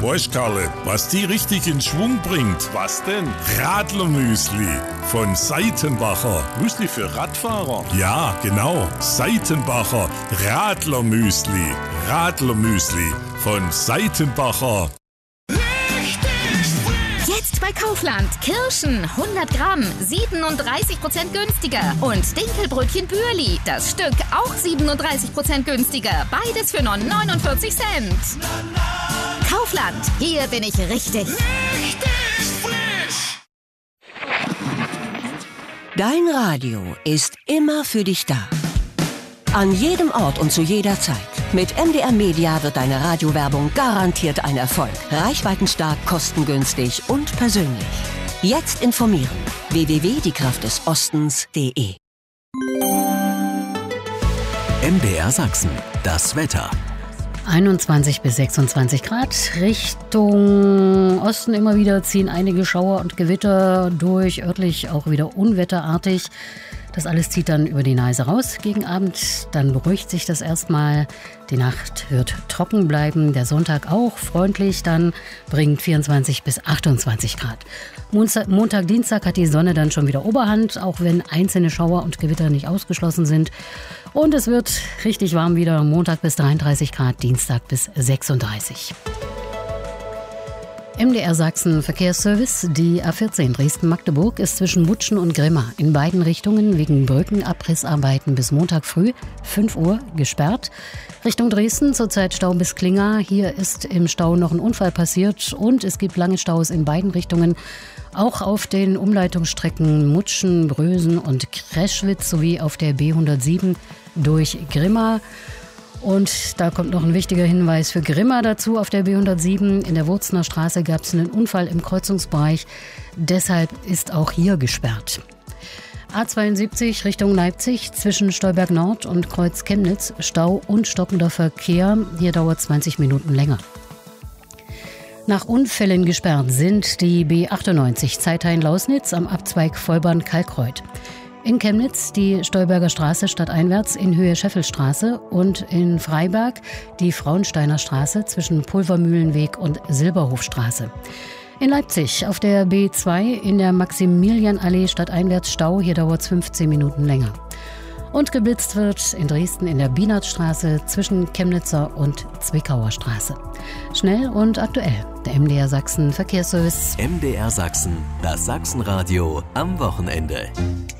Weißt, Karle, was die richtig in Schwung bringt? Was denn? Radlermüsli von Seitenbacher. Müsli für Radfahrer? Ja, genau. Seitenbacher Radlermüsli. Radlermüsli von Seitenbacher. Jetzt bei Kaufland. Kirschen 100 Gramm, 37% günstiger. Und Dinkelbrötchen Bürli. Das Stück auch 37% günstiger. Beides für nur 49 Cent. Kaufland. Hier bin ich richtig. Richtig frisch. Dein Radio ist immer für dich da. An jedem Ort und zu jeder Zeit. Mit MDR Media wird deine Radiowerbung garantiert ein Erfolg. Reichweitenstark, kostengünstig und persönlich. Jetzt informieren. www.diekraftdesostens.de. MDR Sachsen. Das Wetter. 21 bis 26 Grad. Richtung Osten immer wieder ziehen einige Schauer und Gewitter durch, örtlich auch wieder unwetterartig. Das alles zieht dann über die Neiße raus gegen Abend. Dann beruhigt sich das erstmal. Die Nacht wird trocken bleiben. Der Sonntag auch freundlich. Dann bringt 24 bis 28 Grad. Montag, Dienstag hat die Sonne dann schon wieder Oberhand, auch wenn einzelne Schauer und Gewitter nicht ausgeschlossen sind. Und es wird richtig warm wieder. Montag bis 33 Grad, Dienstag bis 36. MDR Sachsen Verkehrsservice. Die A14 Dresden-Magdeburg ist zwischen Mutschen und Grimma in beiden Richtungen wegen Brückenabrissarbeiten bis Montag früh 5 Uhr gesperrt. Richtung Dresden zurzeit Stau bis Klinga. Hier ist im Stau noch ein Unfall passiert und es gibt lange Staus in beiden Richtungen. Auch auf den Umleitungsstrecken Mutschen, Brösen und Kreschwitz sowie auf der B107 durch Grimma. Und da kommt noch ein wichtiger Hinweis für Grimma dazu. Auf der B107 in der Wurzner Straße gab es einen Unfall im Kreuzungsbereich. Deshalb ist auch hier gesperrt. A72 Richtung Leipzig zwischen Stolberg Nord und Kreuz Chemnitz. Stau und stockender Verkehr. Hier dauert 20 Minuten länger. Nach Unfällen gesperrt sind die B98 Zeithain-Lausnitz am Abzweig Vollbahn-Kalkreuth. In Chemnitz die Stolberger Straße stadteinwärts in Höhe Scheffelstraße und in Freiberg die Frauensteiner Straße zwischen Pulvermühlenweg und Silberhofstraße. In Leipzig auf der B2 in der Maximilianallee stadteinwärts Stau, hier dauert es 15 Minuten länger. Und geblitzt wird in Dresden in der Bienertstraße zwischen Chemnitzer und Zwickauer Straße. Schnell und aktuell, der MDR Sachsen Verkehrsservice. MDR Sachsen, das Sachsenradio am Wochenende.